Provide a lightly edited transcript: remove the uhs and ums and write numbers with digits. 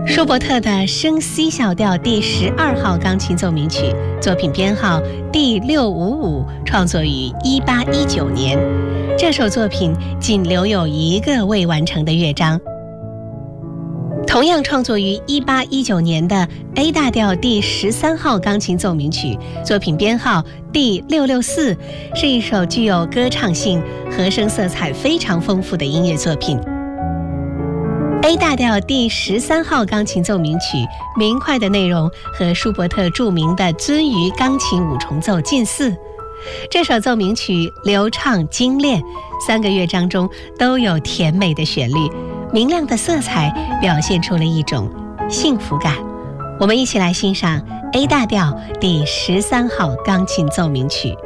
舒伯特的升 C 小调第12号钢琴奏鸣曲，作品编号第655，创作于1819年。这首作品仅留有一个未完成的乐章。同样创作于1819年的 A 大调第13号钢琴奏鸣曲，作品编号第664，是一首具有歌唱性、和声色彩非常丰富的音乐作品。A 大调第13号钢琴奏鸣曲明快的内容和舒伯特著名的鳟鱼钢琴五重奏近似。这首奏鸣曲流畅精炼，3个乐章中都有甜美的旋律，明亮的色彩表现出了一种幸福感。我们一起来欣赏 A 大调第13号钢琴奏鸣曲。